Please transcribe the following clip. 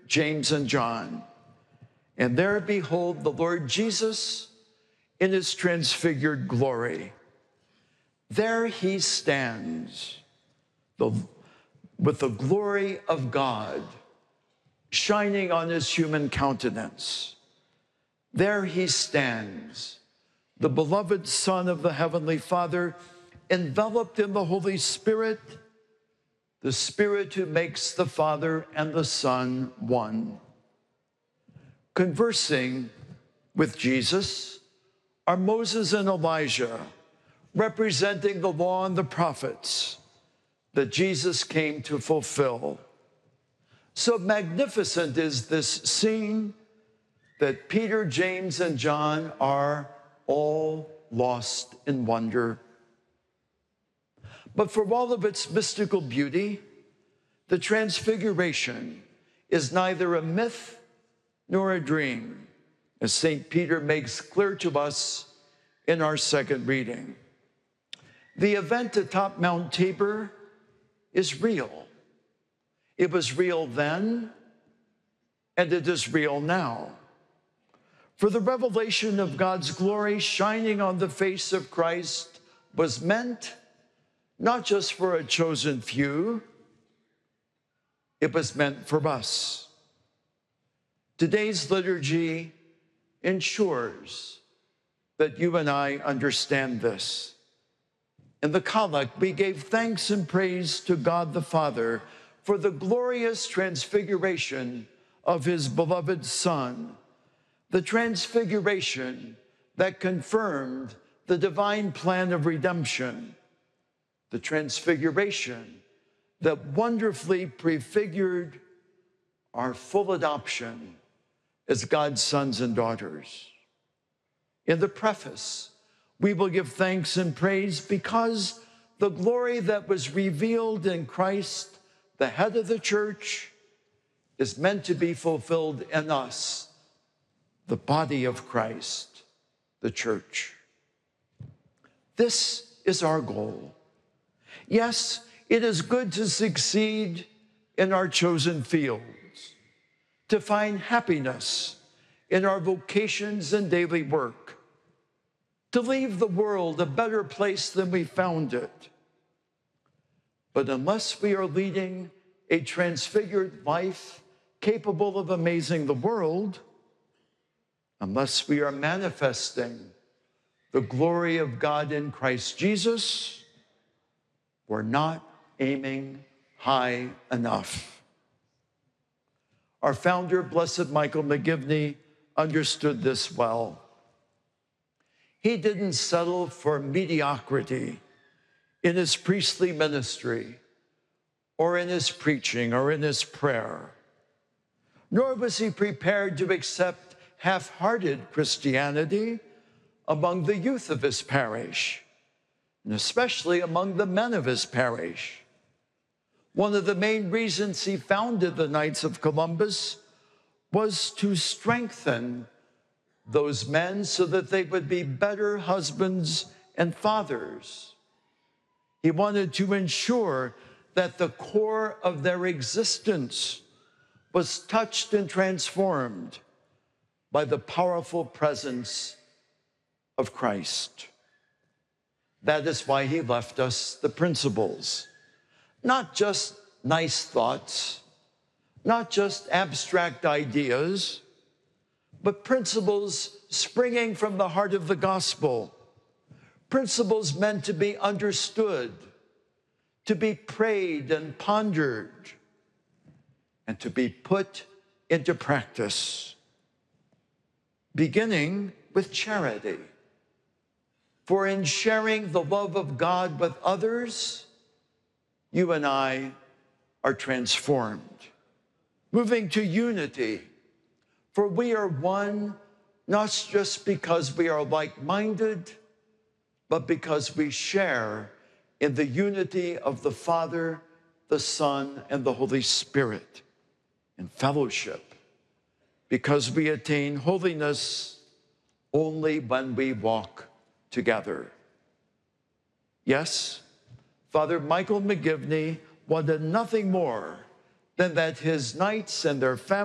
James, and John. And there behold the Lord Jesus in his transfigured glory. There he stands with the glory of God shining on his human countenance. There he stands, the beloved Son of the Heavenly Father, enveloped in the Holy Spirit, the Spirit who makes the Father and the Son one. Conversing with Jesus are Moses and Elijah, representing the law and the prophets that Jesus came to fulfill. So magnificent is this scene that Peter, James, and John are all lost in wonder. But for all of its mystical beauty, the Transfiguration is neither a myth nor a dream, as St. Peter makes clear to us in our second reading. The event atop Mount Tabor is real. It was real then, and it is real now. For the revelation of God's glory shining on the face of Christ was meant not just for a chosen few, it was meant for us. Today's liturgy ensures that you and I understand this. In the Collect, we gave thanks and praise to God the Father for the glorious transfiguration of his beloved Son, the transfiguration that confirmed the divine plan of redemption, the transfiguration that wonderfully prefigured our full adoption as God's sons and daughters. In the preface, we will give thanks and praise because the glory that was revealed in Christ, the head of the church, is meant to be fulfilled in us, the body of Christ, the church. This is our goal. Yes, it is good to succeed in our chosen fields, to find happiness in our vocations and daily work, to leave the world a better place than we found it. But unless we are leading a transfigured life capable of amazing the world, unless we are manifesting the glory of God in Christ Jesus, we're not aiming high enough. Our founder, Blessed Michael McGivney, understood this well. He didn't settle for mediocrity in his priestly ministry or in his preaching or in his prayer, nor was he prepared to accept half-hearted Christianity among the youth of his parish, and especially among the men of his parish. One of the main reasons he founded the Knights of Columbus was to strengthen those men so that they would be better husbands and fathers. He wanted to ensure that the core of their existence was touched and transformed by the powerful presence of Christ. That is why he left us the principles, not just nice thoughts, not just abstract ideas, but principles springing from the heart of the gospel, principles meant to be understood, to be prayed and pondered, and to be put into practice, beginning with charity. For in sharing the love of God with others, you and I are transformed. Moving to unity, for we are one, not just because we are like-minded, but because we share in the unity of the Father, the Son, and the Holy Spirit, in fellowship, because we attain holiness only when we walk together. Yes, Father Michael McGivney wanted nothing more than that his knights and their families